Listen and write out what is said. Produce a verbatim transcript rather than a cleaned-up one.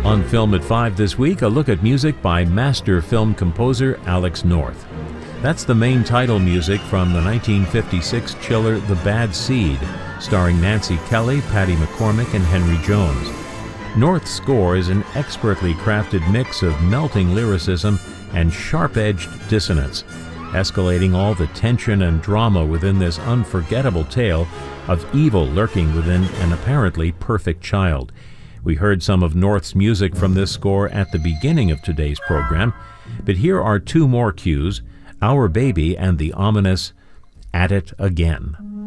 On Film at five this week, a look at music by master film composer Alex North. That's the main title music from the nineteen fifty-six chiller The Bad Seed, starring Nancy Kelly, Patty McCormick, and Henry Jones. North's score is an expertly crafted mix of melting lyricism and sharp-edged dissonance, escalating all the tension and drama within this unforgettable tale of evil lurking within an apparently perfect child. We heard some of North's music from this score at the beginning of today's program, but here are two more cues, Our Baby and the ominous At It Again.